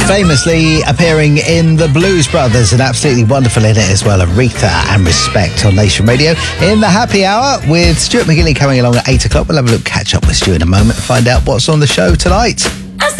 Famously appearing in The Blues Brothers and absolutely wonderful in it as well, Aretha and Respect on Nation Radio. In the happy hour with Stuart McGinley coming along at 8 o'clock. We'll have a little catch up with Stu in a moment and find out what's on the show tonight.